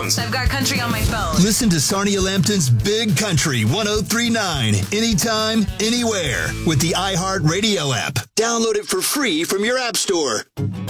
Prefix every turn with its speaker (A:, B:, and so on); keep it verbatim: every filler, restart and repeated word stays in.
A: phones.
B: I've got country on my phone.
C: Listen to Sarnia Lambton's Big Country one oh three point nine anytime, anywhere with the iHeartRadio app. Download it for free from your app store.